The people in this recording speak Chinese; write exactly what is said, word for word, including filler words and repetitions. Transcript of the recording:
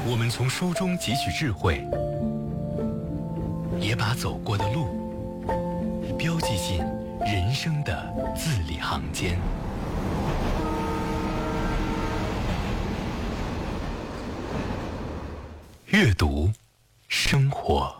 我们从书中汲取智慧，也把走过的路标记进人生的字里行间。阅读，生活。